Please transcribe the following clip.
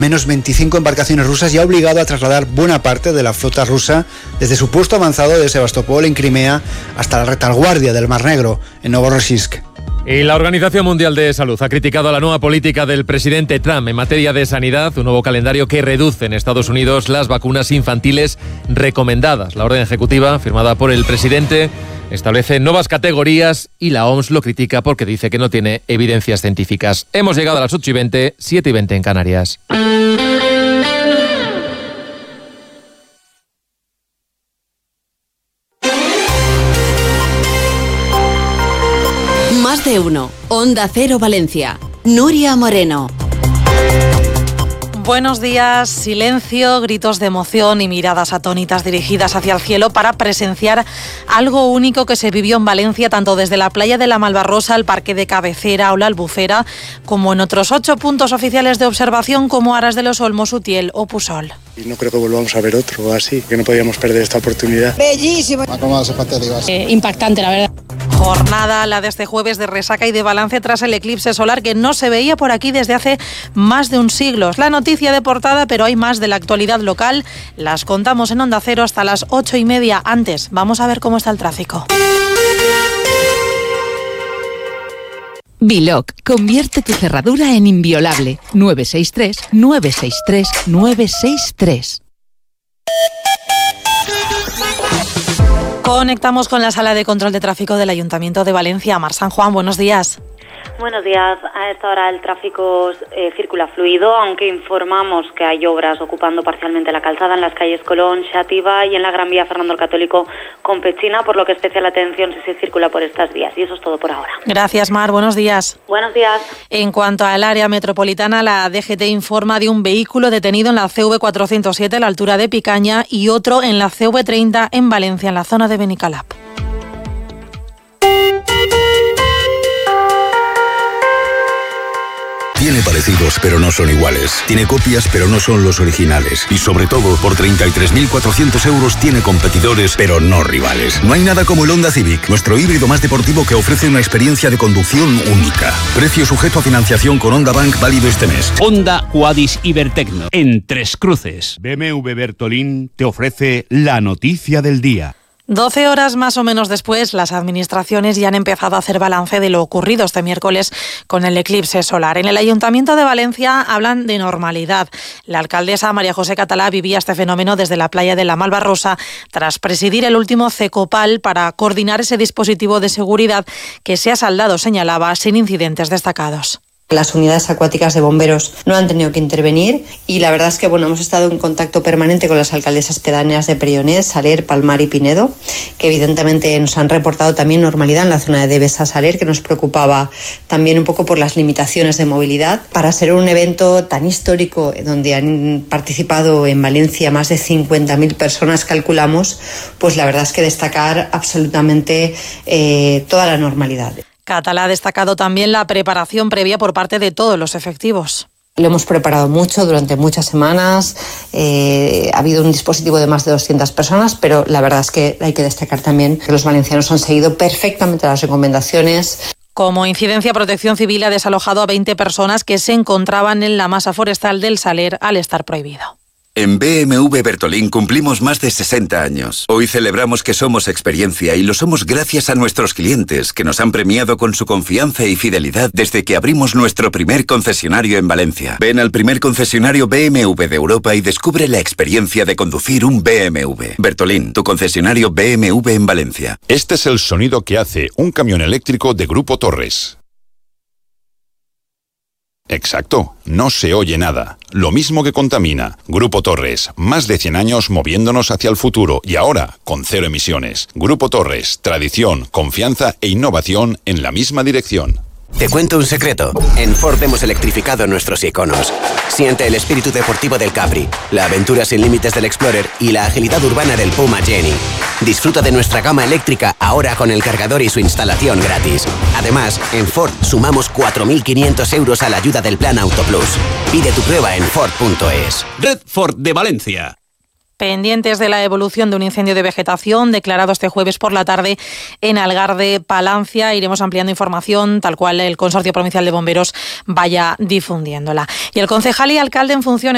menos 25 embarcaciones rusas y ha obligado a trasladar buena parte de la flota rusa desde su puesto avanzado de Sebastopol en Crimea hasta la retaguardia del Mar Negro, en Novorossiysk. Y la Organización Mundial de Salud ha criticado la nueva política del presidente Trump en materia de sanidad, un nuevo calendario que reduce en Estados Unidos las vacunas infantiles recomendadas. La orden ejecutiva, firmada por el presidente, establece nuevas categorías y la OMS lo critica porque dice que no tiene evidencias científicas. Hemos llegado a las 8:20, 7:20 en Canarias. Más de uno. Onda Cero Valencia. Nuria Moreno. Buenos días, silencio, gritos de emoción y miradas atónitas dirigidas hacia el cielo para presenciar algo único que se vivió en Valencia, tanto desde la playa de la Malvarrosa, el parque de Cabecera o la Albufera, como en otros 8 puntos oficiales de observación como Aras de los Olmos, Utiel o Pusol. Y no creo que volvamos a ver otro así, que no podíamos perder esta oportunidad. Bellísimo. Impactante, la verdad. Jornada, la de este jueves, de resaca y de balance tras el eclipse solar que no se veía por aquí desde hace más de un siglo. Es la noticia de portada, pero hay más de la actualidad local. Las contamos en Onda Cero hasta las 8:30. Antes, vamos a ver cómo está el tráfico. Biloc, convierte tu cerradura en inviolable. 963 963 963. Conectamos con la sala de control de tráfico del Ayuntamiento de Valencia. Mar San Juan, buenos días. Buenos días. A esta hora el tráfico circula fluido, aunque informamos que hay obras ocupando parcialmente la calzada en las calles Colón, Xàtiva y en la Gran Vía Fernando el Católico con Pechina, por lo que especial atención si se circula por estas vías. Y eso es todo por ahora. Gracias, Mar. Buenos días. Buenos días. En cuanto al área metropolitana, la DGT informa de un vehículo detenido en la CV407 a la altura de Picaña y otro en la CV30 en Valencia, en la zona de Benicalap. Tiene parecidos, pero no son iguales. Tiene copias, pero no son los originales. Y sobre todo, por 33.400 euros tiene competidores, pero no rivales. No hay nada como el Honda Civic, nuestro híbrido más deportivo que ofrece una experiencia de conducción única. Precio sujeto a financiación con Honda Bank válido este mes. Honda Quadis Ibertecno, en Tres Cruces. BMW Bertolín te ofrece la noticia del día. 12 horas más o menos después, las administraciones ya han empezado a hacer balance de lo ocurrido este miércoles con el eclipse solar. En el Ayuntamiento de Valencia hablan de normalidad. La alcaldesa María José Catalá vivía este fenómeno desde la playa de la Malvarrosa tras presidir el último CECOPAL para coordinar ese dispositivo de seguridad que se ha saldado, señalaba, sin incidentes destacados. Las unidades acuáticas de bomberos no han tenido que intervenir y la verdad es que hemos estado en contacto permanente con las alcaldesas pedáneas de Perionet, Saler, Palmar y Pinedo, que evidentemente nos han reportado también normalidad en la zona de Devesa-Saler, que nos preocupaba también un poco por las limitaciones de movilidad. Para ser un evento tan histórico, donde han participado en Valencia más de 50.000 personas, calculamos, pues la verdad es que destacar absolutamente toda la normalidad. Catalá ha destacado también la preparación previa por parte de todos los efectivos. Lo hemos preparado mucho durante muchas semanas, ha habido un dispositivo de más de 200 personas, pero la verdad es que hay que destacar también que los valencianos han seguido perfectamente las recomendaciones. Como incidencia, Protección Civil ha desalojado a 20 personas que se encontraban en la masa forestal del Saler al estar prohibido. En BMW Bertolín cumplimos más de 60 años. Hoy celebramos que somos experiencia y lo somos gracias a nuestros clientes, que nos han premiado con su confianza y fidelidad desde que abrimos nuestro primer concesionario en Valencia. Ven al primer concesionario BMW de Europa y descubre la experiencia de conducir un BMW. Bertolín, tu concesionario BMW en Valencia. Este es el sonido que hace un camión eléctrico de Grupo Torres. Exacto, no se oye nada. Lo mismo que contamina. Grupo Torres, más de 100 años moviéndonos hacia el futuro y ahora con 0 emisiones. Grupo Torres, tradición, confianza e innovación en la misma dirección. Te cuento un secreto. En Ford hemos electrificado nuestros iconos. Siente el espíritu deportivo del Capri, la aventura sin límites del Explorer y la agilidad urbana del Puma Jenny. Disfruta de nuestra gama eléctrica ahora con el cargador y su instalación gratis. Además, en Ford sumamos 4.500 euros a la ayuda del Plan Auto Plus. Pide tu prueba en Ford.es. Red Ford de Valencia. Pendientes de la evolución de un incendio de vegetación declarado este jueves por la tarde en Algarde, Palancia. Iremos ampliando información tal cual el Consorcio Provincial de Bomberos vaya difundiéndola. Y el concejal y alcalde en funciones